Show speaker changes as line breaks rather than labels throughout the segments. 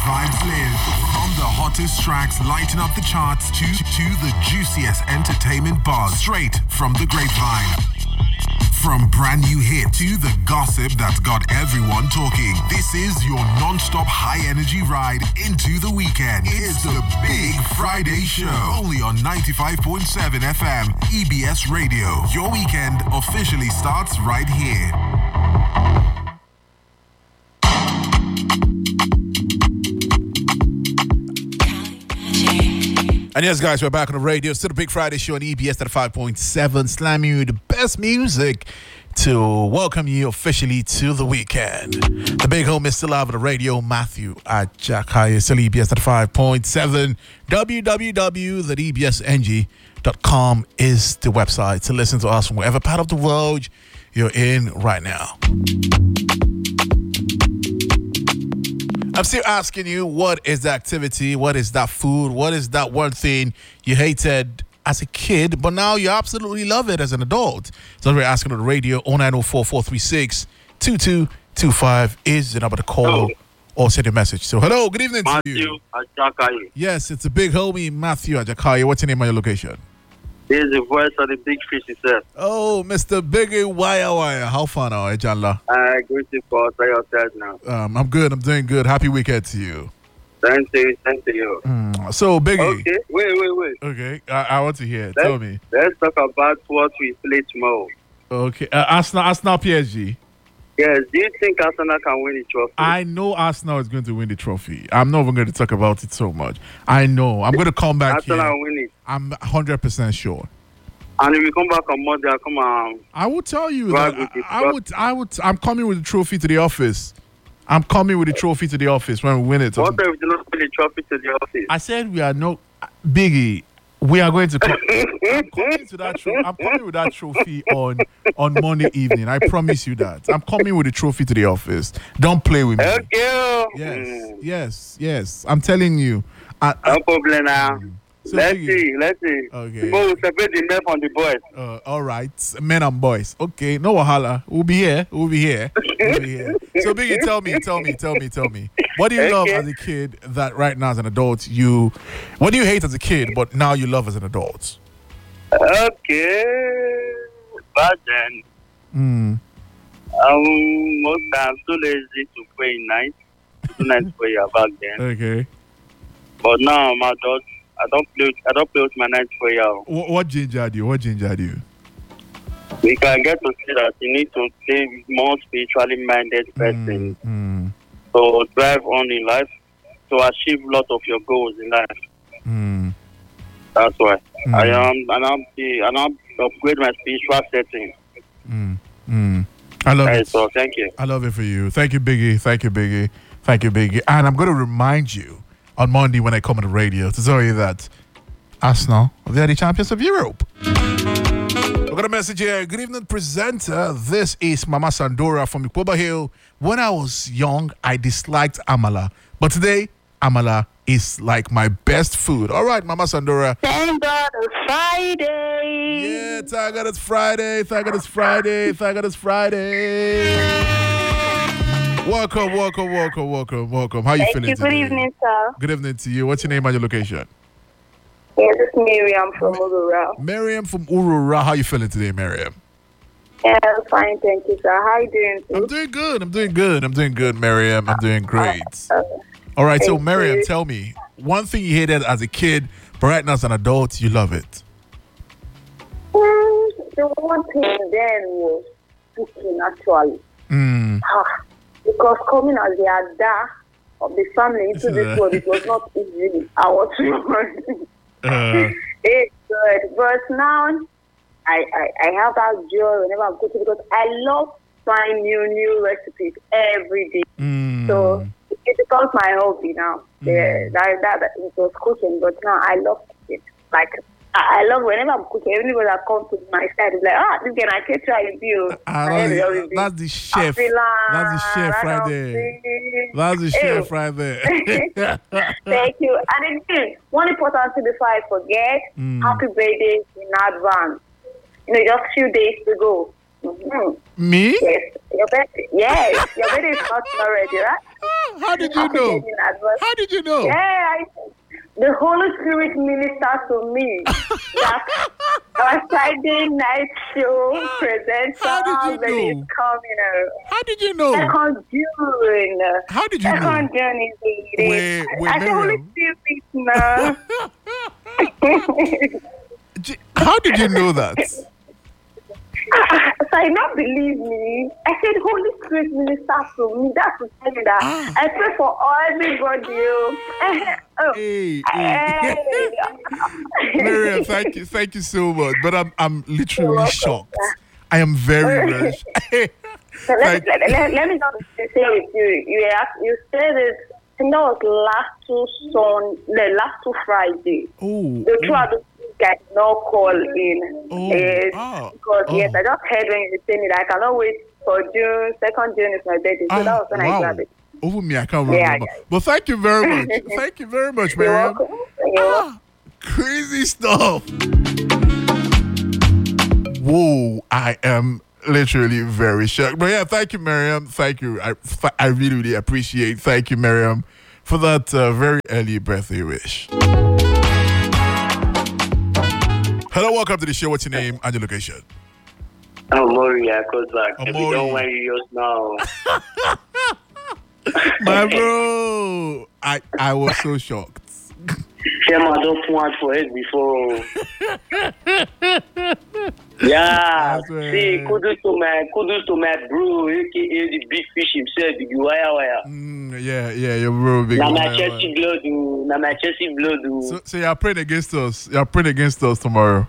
vibes live. From the hottest tracks lighting up the charts to the juiciest entertainment buzz straight from the grapevine. From brand new hit to the gossip that's got everyone talking. This is your non-stop high energy ride into the weekend. It's the Big Friday Show. Only on 95.7 FM EBS Radio. Your weekend officially starts right here.
And yes, guys, we're back on the radio. Still the Big Friday Show on EBS at 5.7, slamming you the best music to welcome you officially to the weekend. The big home is still live on the radio. Matthew Ajakaye, still EBS at 5.7. www.ebsng.com is the website to listen to us from whatever part of the world you're in right now. I'm still asking you, what is the activity? What is that food? What is that one thing you hated as a kid, but now you absolutely love it as an adult? So we're asking on the radio. 0904-436-2225 is the number to call or send a message. So hello, good evening to you.
Matthew Ajakaye.
Yes, it's a big homie, Matthew Ajakaye. What's your name and your location?
This is the voice of the big fish himself.
Oh, Mr. Biggie Wire. How far now, Janla?
Great to for yourself now.
I'm good. I'm doing good. Happy weekend to you.
Thank you.
So, Biggie.
Okay, wait.
Okay, I want to hear. Tell me.
Let's talk about what we play tomorrow.
Okay, Arsenal PSG.
Yes, do you think Arsenal can win the trophy?
I know Arsenal is going to win the trophy. I'm not even going to talk about it so much. I know. I'm going to come back
Arsenal
here.
win it.
I'm 100% sure.
And if we come back on Monday, I'll come on.
I will tell you that I'm coming with the trophy to the office. I'm coming with the trophy to the office when we win it.
What if we do not win the trophy to the office?
I said we are no Biggie. We are going to come. I'm coming with that trophy on Monday evening. I promise you that. I'm coming with the trophy to the office. Don't play with me.
Okay.
Yes. I'm telling you.
No problem now.
So
Let's see.
Okay.
We'll separate the men from the boys.
All right. Men and boys. Okay. No wahala. We'll be here. So Biggie, tell me. What do you love as a kid that right now as an adult what do you hate as a kid but now you love as an adult?
Okay. But then, most times too lazy to pray night. Too nice prayer back then.
Okay.
But now I'm adult. I don't play with my night prayer.
What gingered you?
We can get to see that you need to be more spiritually minded person to drive on in life, to achieve a lot of your goals in life. That's why I upgrade my spiritual setting.
I love it.
So thank you.
I love it for you. Thank you, Biggie. And I'm going to remind you on Monday when I come on the radio to tell you that Arsenal, they are the champions of Europe. We got a message here. Good evening, presenter. This is Mama Sandora from Ikoba Hill. When I was young, I disliked Amala. But today, Amala is like my best food. All right, Mama Sandora.
Thank God it's Friday.
Yeah, thank God it's Friday. Welcome. How you feeling today?
Good evening, sir.
Good evening to you. What's your name and your location?
Yeah, this is Miriam from Urura.
Miriam from Urura. How you feeling today, Miriam?
Yeah, I'm fine, thank you, sir. How you doing, too?
I'm doing good, Miriam. I'm doing great. All right, so Miriam, tell me, one thing you hated as a kid, but right now as an adult, you love it.
The one thing then was cooking, actually. Because coming as the Ada of the family into this world, it was not easy. I was it's good. But now, I have that joy whenever I'm cooking because I love trying new recipes every day. So it becomes my hobby now. That it was cooking, but now I love it. Like I love whenever I'm cooking. Everybody that comes to my side is like, this girl, I can try with you.
That's the chef. That's the chef right there.
Thank you. And again, one important thing before I forget, happy birthday in advance. Just few days to go.
Me?
Yes, your birthday. Yes, your birthday is not already, right?
How did you know? How did you know?
Yeah, the Holy Spirit ministered to me that our Friday night show presents
How did you
birthday is
know?
coming out.
How did you know?
Second June.
How did you know?
Second June is the
Wait,
I said Holy
Miriam.
Spirit now.
How did you know that?
So I not believe me. I said Holy Spirit minister to me. That's to tell me that I pray for everybody.
Hey. Miriam, thank you so much. But I'm literally shocked. I am very, very shocked.
So let me just say with you. You said it. I think that was the last two Friday.
Oh.
The two other guys not call in. Because yes, I just heard when you saying it. I cannot wait for June. 2nd June is my birthday, so that was when I grabbed it.
Over me, I can't remember. But thank you very much. Thank you very much,
You're
Miriam.
welcome. You're welcome.
Crazy stuff. Whoa, I am literally very shocked. But yeah, thank you, Miriam. Thank you. I really, really appreciate. Thank you, Miriam, for that very early birthday wish. Hello, welcome to the show. What's your name and your location?
Amori, I called back. If you
Amori.
don't worry yours now.
My bro, I was so shocked.
Shema, don't point for it before. Yeah,
That's right.
see, kudos to my bro, aka the big fish himself, the wire.
Yeah, your bro big.
Na my Chelsea blood.
So you're praying against us. You're praying against us tomorrow.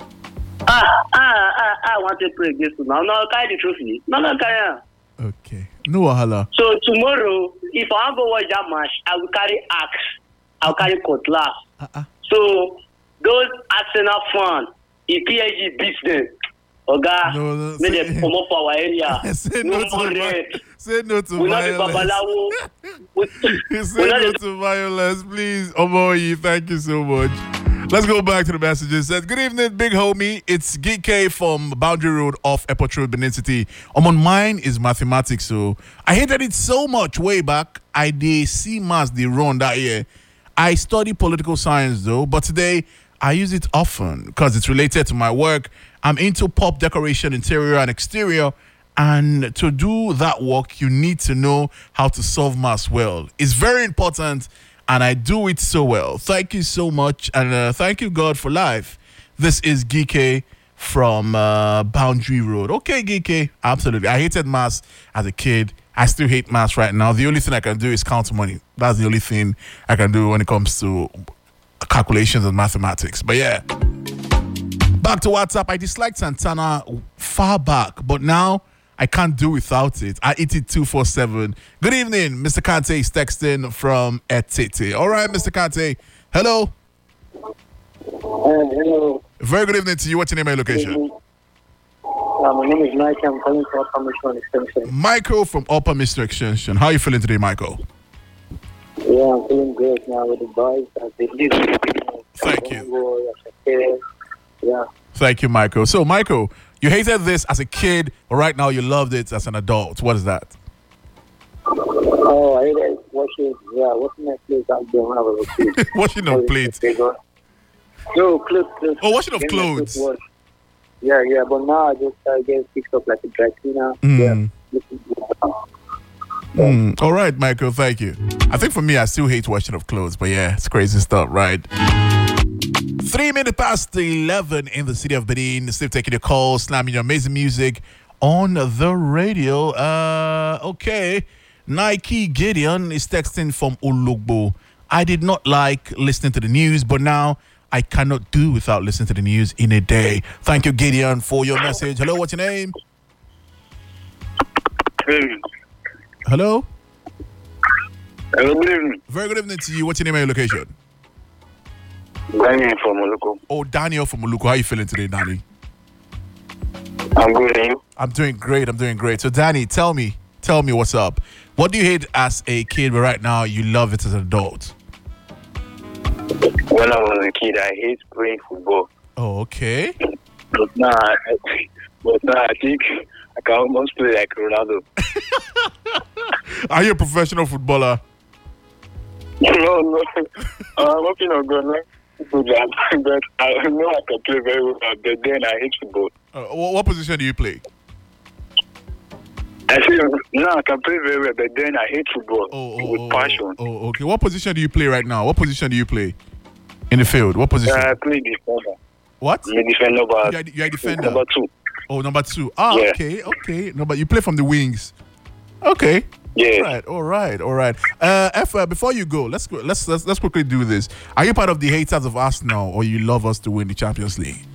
I want to pray against you. No, carry the trophy. No, carry.
Okay. No wahala.
So tomorrow, if I go watch that match, I will carry axe. I'll carry cutlass. So those Arsenal fans, if PSG beats them, Oga, make them come up for our area.
Say
no
no
more
to
red.
Say no to
We not be
violence. Say no to violence, please. Omoyi, thank you so much. Let's go back to the messages. Says, good evening, big homie. It's GK from Boundary Road off Airport Road, Benin City. Mine is mathematics, so I hated it so much way back. I did see maths they run that year. I study political science though, but today I use it often because it's related to my work. I'm into pop decoration, interior and exterior. And to do that work, you need to know how to solve maths well. It's very important, and I do it so well. Thank you so much, and thank you, God, for life. This is GK from Boundary Road. Okay, GK, absolutely. I hated maths as a kid. I still hate maths right now. The only thing I can do is count money. That's the only thing I can do when it comes to calculations and mathematics. But yeah, back to WhatsApp. I disliked Santana far back, but now I can't do without it. I eat it 247. Good evening, Mr. Kante is texting from Etete. All right, Mr. Kante. Hello.
Hello.
Very good evening to you. What's your name and location?
My name is Mike. I'm calling from Upper Mission Extension.
Michael from Upper Mission Extension. How are you feeling today, Michael?
Yeah, I'm feeling great now with the boys.
Thank you.
Yeah.
Thank you, Michael. So, Michael, you hated this as a kid, but right now you loved it as an adult. What is that?
Oh, I like watching Netflix out there when I was a kid.
Washing of plates.
No, clothes.
Oh, washing of clothes.
Yeah, but now I just get picked up like a dry cleaner.
All right, Michael, thank you. I think for me, I still hate washing of clothes, but yeah, it's crazy stuff, right? 3 minutes past 11 in the city of Benin. Still taking your calls, slamming your amazing music on the radio. Okay. Nike Gideon is texting from Olugbo. I did not like listening to the news, but now I cannot do without listening to the news in a day. Thank you, Gideon, for your message. Hello, what's your name? Hello?
Hello, good evening.
Very good evening to you. What's your name and your location?
Daniel from Moluko.
Oh, Daniel from Moluko. How are you feeling today, Danny?
I'm good, and you?
I'm doing great. So, Danny, tell me what's up. What do you hate as a kid, but right now you love it as an adult?
When I was a kid, I hate playing football.
Oh, okay.
But now,
But now I think I can almost play like Ronaldo.
Are you a professional footballer?
No. I'm hoping I'm gonna do that, but I know I can play very well. But then I hate football.
What position do you play?
I say no, I can play very well, but then I hate football with passion.
Oh, okay. What position do you play right now? What position do you play in the field? What position?
I play defender.
What?
I'm a defender, but
You're a defender.
number 2.
Oh, number 2. Ah,
Yeah.
okay. No, but you play from the wings. Okay.
Yeah.
All right. Before you go, let's quickly do this. Are you part of the haters of Arsenal, or you love us to win the Champions League?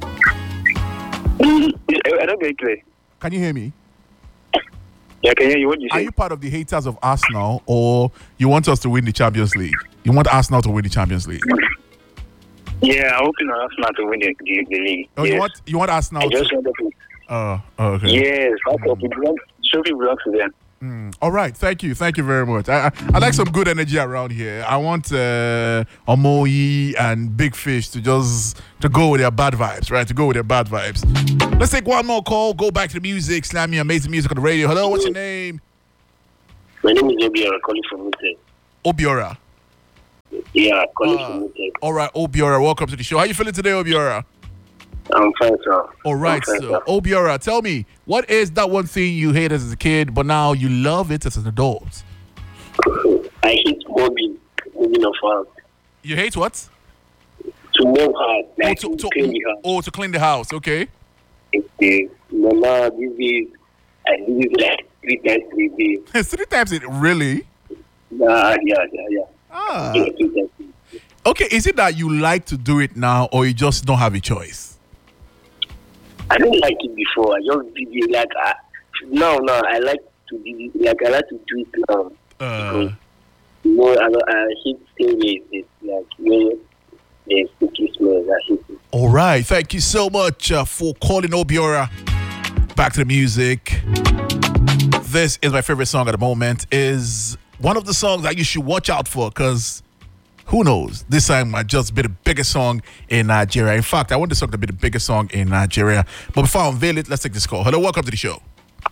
I don't get clear.
Can you hear me?
Yeah, I can hear you. What do you
Are
say?
you part of the haters of Arsenal, or you want us to win the Champions League? You want Arsenal to win the Champions League?
Yeah, I'm hoping Arsenal to win the league.
Oh,
yes.
you want Arsenal
I just
to?
want to.
Okay.
Yes, that's what it belongs. Trophy belongs to them.
All right, thank you very much. I like some good energy around here. I want Omoyi and Big Fish to go with their bad vibes, right? To go with their bad vibes. Let's take one more call. Go back to the music. Slammy, amazing music on the radio. Hello, what's your name?
My name is Obiora, calling from Mute.
Obiora.
Yeah, calling from Mute.
All right, Obiora, welcome to the show. How you feeling today, Obiora?
I'm fine, sir.
All right, so Obiora, tell me, what is that one thing you hated as a kid, but now you love it as an adult?
I hate moving of house.
You hate what?
To move house, like to clean the house.
To clean the house, okay.
Now this is, I do it like 3 times 3 days.
3 times it really?
Yeah.
Ah.
Yeah, 3 times 3 days.
Okay, is it that you like to do it now, or you just don't have a choice?
I didn't like it before. I just did it like now. I like to do it. Like I like to do it now. Because, I hate staying with like where there's cookie smells. I hate it.
All right, thank you so much for calling, Obiora. Back to the music. This is my favorite song at the moment. Is one of the songs that you should watch out for, because who knows? This time might just be the biggest song in Nigeria. In fact, I want this song to be the biggest song in Nigeria. But before I unveil it, let's take this call. Hello, welcome to the show.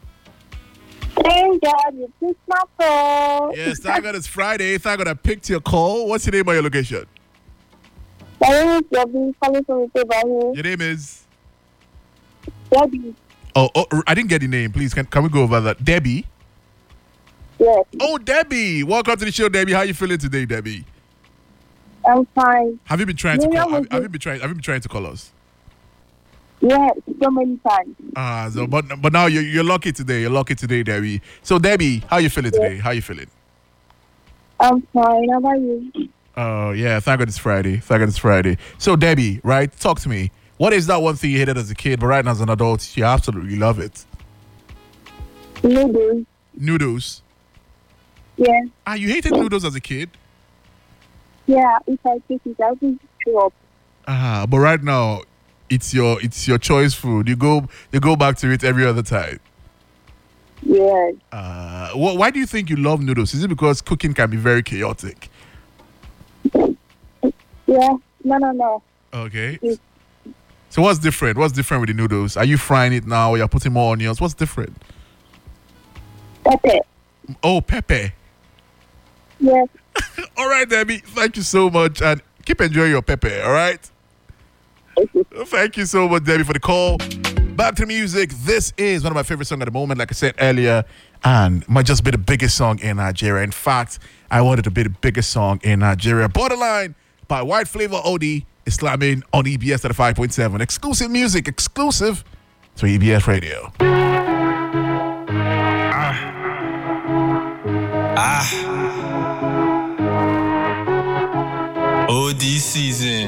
Thank God you picked my call.
Yes, thank God it's Friday. Thank God I picked your call. What's your name or your location?
My name is Debbie, calling from Itobahi.
Your name is?
Debbie.
Oh, I didn't get the name. Please, can we go over that? Debbie?
Yes.
Oh, Debbie. Welcome to the show, Debbie. How are you feeling today, Debbie?
I'm fine.
Have you been trying to call? Have you been trying to call us?
Yes, so many times.
But now you're lucky today. You're lucky today, Debbie. So, Debbie, how are you feeling today? How are you feeling?
I'm fine. How about you?
Oh, yeah. Thank God it's Friday. So, Debbie, right? Talk to me. What is that one thing you hated as a kid, but right now as an adult, you absolutely love it?
Noodles.
Noodles?
Yeah.
You hated noodles as a kid?
Yeah, if I take it, I will throw up.
But right now, it's your choice food. You go back to it every other time.
Yes.
Why do you think you love noodles? Is it because cooking can be very chaotic?
Yeah. No.
Okay. So what's different? What's different with the noodles? Are you frying it now, or you're putting more onions? What's different?
Pepper.
Oh, pepper.
Yes.
All right, Debbie. Thank you so much, and keep enjoying your pepper. All right. Thank you so much, Debbie, for the call. Back to music. This is one of my favorite songs at the moment, like I said earlier, and might just be the biggest song in Nigeria. In fact, I wanted to be the biggest song in Nigeria. Borderline by White Flavor OD is slamming on EBS at 5.7. Exclusive music, exclusive to EBS Radio.
OD season.